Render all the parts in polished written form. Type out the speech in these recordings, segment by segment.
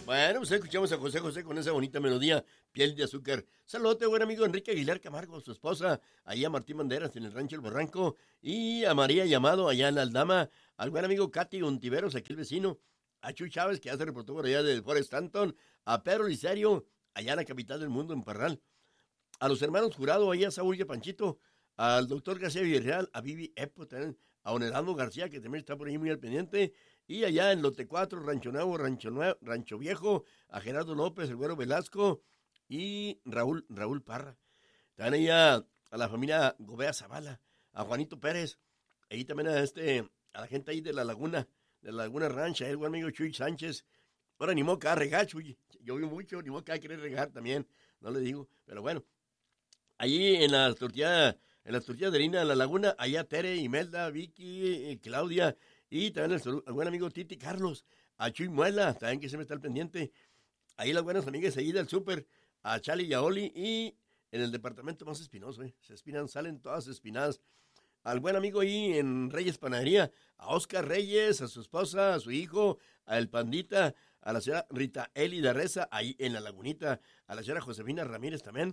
Bueno, pues escuchamos a José José con esa bonita melodía, Piel de Azúcar. Saludote, buen amigo Enrique Aguilar Camargo, su esposa, ahí a Martín Banderas en el Rancho El Barranco, y a María Llamado allá en la Aldama, al buen amigo Katy Ontiveros, aquí el vecino, a Chuy Chávez, que ya se reportó por allá de Forest Stanton, a Pedro Licerio, allá en la capital del mundo, en Parral, a los hermanos Jurado, allá a Saúl y a Panchito, al doctor García Villarreal, a Vivi Epo, también, a Onelando García, que también está por ahí muy al pendiente, y allá en Lote 4, Rancho Nuevo, Rancho Viejo, a Gerardo López, el Güero Velasco y Raúl Parra. También allá a la familia Gobea Zavala, a Juanito Pérez, ahí también a la gente ahí de la Laguna Ranch, el buen amigo Chuy Sánchez. Ahora ni moca a regar, Chuy, llovió mucho, ni moca a querer regar también, no le digo, pero bueno. Allí en las tortillas de harina de la Laguna, allá Tere, Imelda, Vicky, Claudia, y también el buen amigo Titi Carlos, a Chuy Muela, también que se me está al pendiente. Ahí las buenas amigas ahí del súper, a Chali y a Oli, y en el departamento más espinoso, se espinan, salen todas espinadas. Al buen amigo ahí en Reyes Panadería, a Oscar Reyes, a su esposa, a su hijo, a El Pandita, a la señora Rita Eli de Reza, ahí en la Lagunita, a la señora Josefina Ramírez también,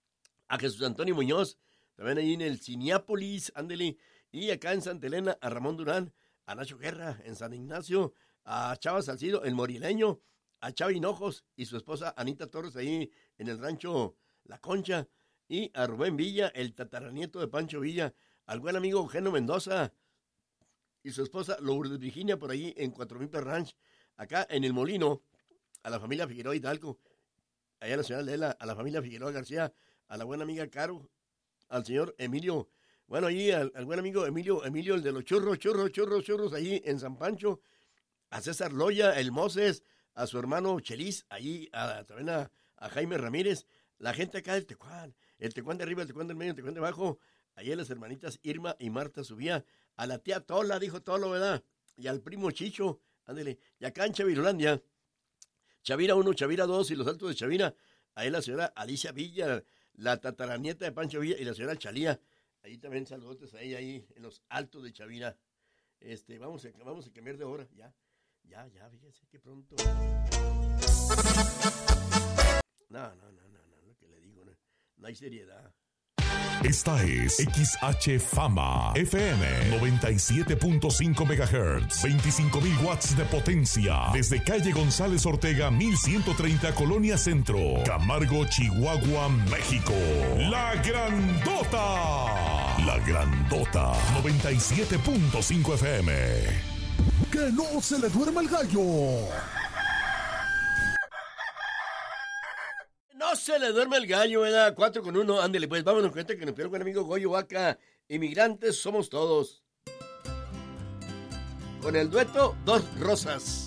a Jesús Antonio Muñoz, también ahí en el Cineápolis, ándele, y acá en Santa Elena, a Ramón Durán, a Nacho Guerra, en San Ignacio, a Chava Salcido, el Morileño, a Chava Hinojos y su esposa Anita Torres ahí en el rancho La Concha, y a Rubén Villa, el tataranieto de Pancho Villa, al buen amigo Eugenio Mendoza y su esposa Lourdes Virginia por ahí en 4000 Ranch, acá en el Molino, a la familia Figueroa Hidalgo, allá en la ciudad de Lela, a la familia Figueroa García, a la buena amiga Caro, al señor Emilio, bueno, ahí al buen amigo Emilio, el de los churros, ahí en San Pancho, a César Loya, el Moses, a su hermano Chelis, ahí también a Jaime Ramírez, la gente acá del Tecuán, el Tecuán de arriba, el Tecuán del medio, el Tecuán de abajo, ahí a las hermanitas Irma y Marta Subía, a la tía Tola, dijo Tolo, ¿verdad? Y al primo Chicho, ándele, y acá en Chavirolandia, Chavira 1, Chavira 2 y los Altos de Chavira, ahí la señora Alicia Villa, la tataranieta de Pancho Villa y la señora Chalía, ahí también saludos a ella ahí en los Altos de Chavira. Vamos a cambiar de hora, ya, fíjese que pronto. No, lo que le digo, no hay seriedad. Esta es XH Fama FM 97.5 MHz, 25,000 watts de potencia, desde calle González Ortega 1130 Colonia Centro, Camargo, Chihuahua, México. La Grandota 97.5 FM. Que no se le duerma el gallo. No se le duerme el gallo, ¿verdad? 4-1, ándele, pues vámonos, cuenta que nos pidió el buen amigo Goyo Vaca. Inmigrantes somos todos. Con el dueto, Dos Rosas.